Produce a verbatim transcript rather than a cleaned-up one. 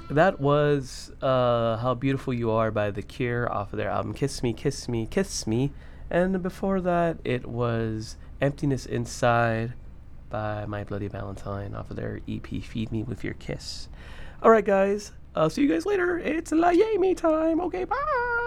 that was uh, How Beautiful You Are by The Cure off of their album Kiss Me, Kiss Me, Kiss Me. And before that, it was Emptiness Inside by My Bloody Valentine off of their E P Feed Me With Your Kiss. All right, guys. I'll see you guys later. It's La Yami time. Okay, bye.